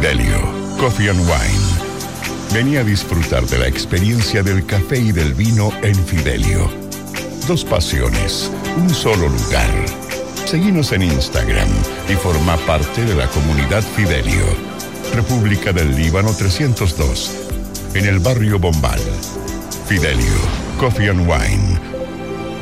Fidelio Coffee and Wine. Vení a disfrutar de la experiencia del café y del vino en Fidelio. Dos pasiones, un solo lugar. Seguinos en Instagram y forma parte de la comunidad Fidelio. República del Líbano 302, en el barrio Bombal. Fidelio Coffee and Wine,